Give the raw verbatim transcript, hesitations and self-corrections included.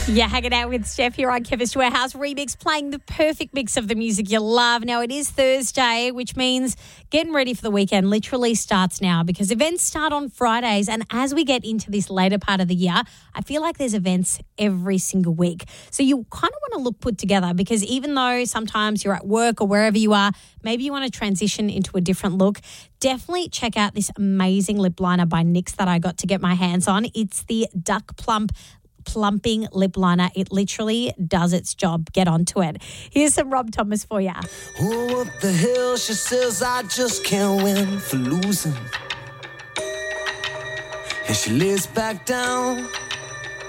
Yeah, hanging out with Steph here on Chemist Warehouse Remix, playing the perfect mix of the music you love. Now, it is Thursday, which means getting ready for the weekend literally starts now because events start on Fridays. And as we get into this later part of the year, I feel like there's events every single week. So you kind of want to look put together because even though sometimes you're at work or wherever you are, maybe you want to transition into a different look, definitely check out this amazing lip liner by N Y X that I got to get my hands on. It's the Duck Plump Plumping Lip Liner. It literally does its job. Get onto it. Here's some Rob Thomas for you. Oh, what the hell? She says I just can't win for losing. And she lays back down